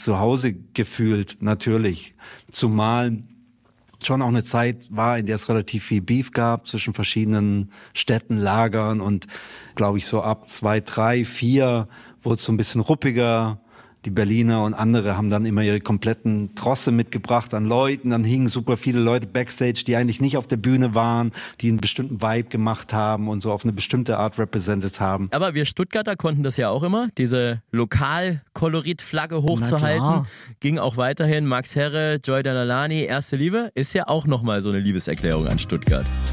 zu Hause gefühlt, natürlich. Zumal schon auch eine Zeit war, in der es relativ viel Beef gab zwischen verschiedenen Städten, Lagern und glaube ich so ab 2, 3, 4 wurde es so ein bisschen ruppiger. Die Berliner und andere haben dann immer ihre kompletten Trosse mitgebracht an Leuten. Dann hingen super viele Leute Backstage, die eigentlich nicht auf der Bühne waren, die einen bestimmten Vibe gemacht haben und so auf eine bestimmte Art represented haben. Aber wir Stuttgarter konnten das ja auch immer, diese Lokalkolorit-Flagge hochzuhalten. Ging auch weiterhin. Max Herre, Joy Dalalani, Erste Liebe, ist ja auch nochmal so eine Liebeserklärung an Stuttgart.